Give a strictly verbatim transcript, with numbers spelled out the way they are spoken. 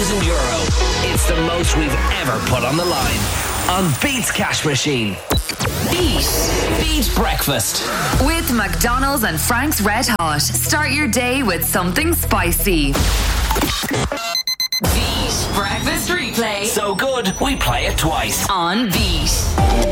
thousand euro. It's the most we've ever put on the line on Beats Cash Machine. Beat. Beat Breakfast. With McDonald's and Frank's Red Hot. Start your day with something spicy. Beat Breakfast Replay. So good, we play it twice. On Beat.